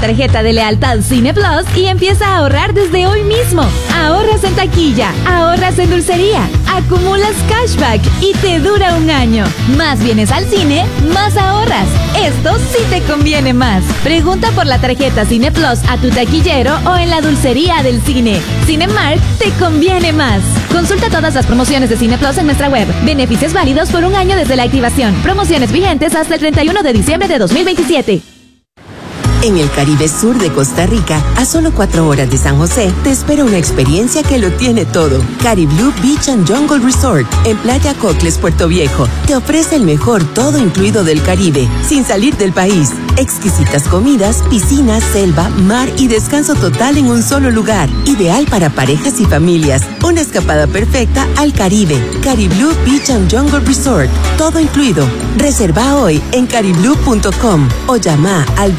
tarjeta de lealtad Cine Plus y empieza a ahorrar desde hoy mismo. Ahorras en taquilla, ahorras en dulcería, acumulas cashback y te dura un año. Más vienes al cine, más ahorras. Esto sí te conviene más. Pregunta por la tarjeta Cine Plus a tu taquillero o en la dulcería del cine. Cinemark te conviene más. Consulta todas las promociones de Cine Plus en nuestra web. Beneficios válidos por un año desde la activación. Promociones vigentes hasta el 31 de diciembre de 2027. En el Caribe Sur de Costa Rica, a solo 4 horas de San José, te espera una experiencia que lo tiene todo. Cariblú Beach and Jungle Resort, en Playa Cocles, Puerto Viejo, te ofrece el mejor todo incluido del Caribe, sin salir del país. Exquisitas comidas, piscinas, selva, mar y descanso total en un solo lugar. Ideal para parejas y familias. Una escapada perfecta al Caribe. Cariblú Beach and Jungle Resort, todo incluido. Reserva hoy en cariblú.com o llama al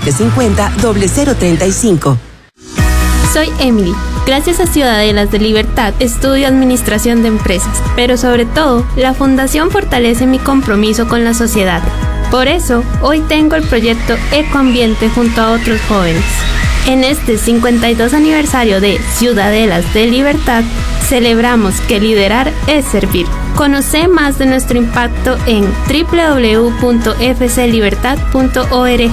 2750-0035. Soy Emily. Gracias a Ciudadelas de Libertad estudio Administración de Empresas, pero sobre todo, la Fundación fortalece mi compromiso con la sociedad. Por eso, hoy tengo el proyecto Ecoambiente junto a otros jóvenes. En este 52 aniversario de Ciudadelas de Libertad, celebramos que liderar es servir. Conoce más de nuestro impacto en www.fclibertad.org.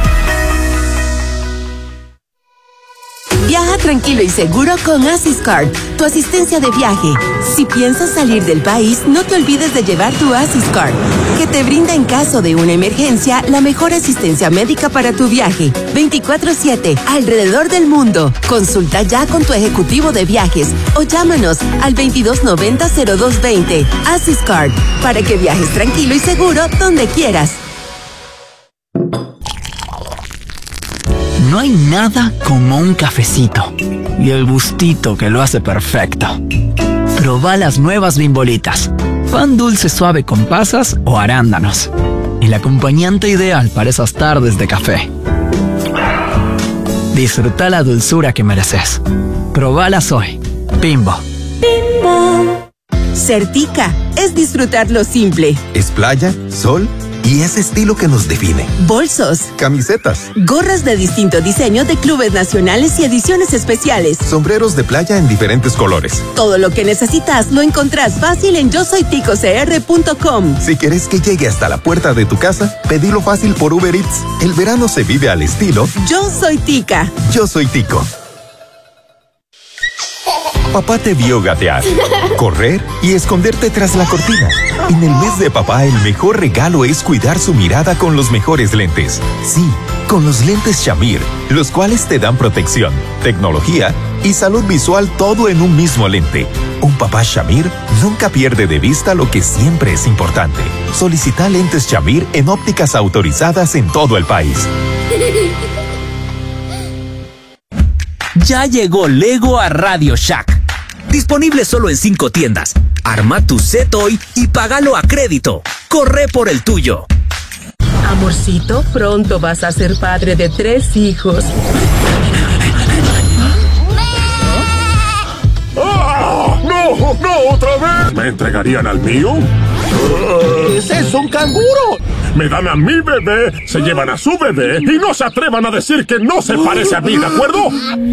Viaja tranquilo y seguro con Asiscard, tu asistencia de viaje. Si piensas salir del país, no te olvides de llevar tu Asiscard, que te brinda en caso de una emergencia la mejor asistencia médica para tu viaje. 24/7, alrededor del mundo. Consulta ya con tu ejecutivo de viajes o llámanos al 2290-0220. Asiscard, para que viajes tranquilo y seguro donde quieras. No hay nada como un cafecito y el gustito que lo hace perfecto. Proba las nuevas Bimbolitas. Pan dulce suave con pasas o arándanos. El acompañante ideal para esas tardes de café. Disfruta la dulzura que mereces. Probalas hoy. Bimbo. Bimbo. Certica es disfrutar lo simple. Es playa, sol y ese estilo que nos define. Bolsos, camisetas, gorras de distintos diseños de clubes nacionales y ediciones especiales, sombreros de playa en diferentes colores. Todo lo que necesitas lo encontrás fácil en yosoyticocr.com. Si quieres que llegue hasta la puerta de tu casa, pedilo fácil por Uber Eats. El verano se vive al estilo Yo Soy Tica. Yo Soy Tico. Papá te vio gatear, correr y esconderte tras la cortina. En el mes de papá, el mejor regalo es cuidar su mirada con los mejores lentes. Sí, con los lentes Shamir, los cuales te dan protección, tecnología y salud visual, todo en un mismo lente. Un papá Shamir nunca pierde de vista lo que siempre es importante. Solicita lentes Shamir en ópticas autorizadas en todo el país. Ya llegó Lego a Radio Shack. Disponible solo en 5 tiendas. Arma tu set hoy y págalo a crédito. Corre por el tuyo. Amorcito, pronto vas a ser padre de 3 hijos. ¡Ah! ¡No! ¡No! ¿Otra vez! ¿Me entregarían al mío? ¡Ese es un canguro! Me dan a mi bebé, se llevan a su bebé y no se atrevan a decir que no se parece a mí, ¿de acuerdo?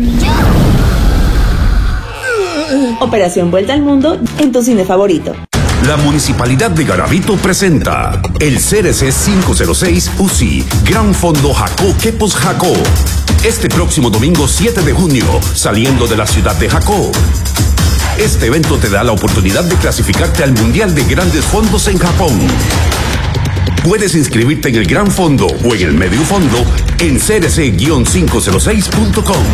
Operación Vuelta al Mundo en tu cine favorito. La Municipalidad de Garavito presenta el CRC 506 UCI Gran Fondo Jacó Quepos Jacó. Este próximo domingo 7 de junio, saliendo de la ciudad de Jacó. Este evento te da la oportunidad de clasificarte al Mundial de Grandes Fondos en Japón. Puedes inscribirte en el Gran Fondo o en el Medio Fondo en crc-506.com.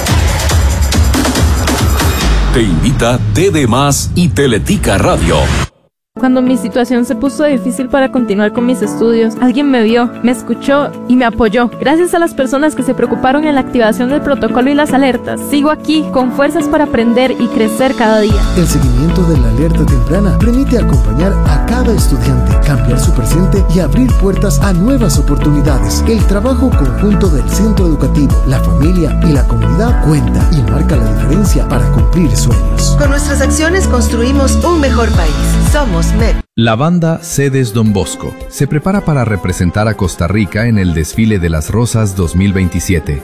Te invita TD Más y Teletica Radio. Cuando mi situación se puso difícil para continuar con mis estudios, alguien me vio, me escuchó y me apoyó. Gracias a las personas que se preocuparon en la activación del protocolo y las alertas, sigo aquí con fuerzas para aprender y crecer cada día. El seguimiento de la alerta temprana permite acompañar a cada estudiante, cambiar su presente y abrir puertas a nuevas oportunidades. El trabajo conjunto del centro educativo, la familia y la comunidad cuenta y marca la diferencia para cumplir sueños. Con nuestras acciones construimos un mejor país. Somos MEP. La banda Cedes Don Bosco se prepara para representar a Costa Rica en el Desfile de las Rosas 2027.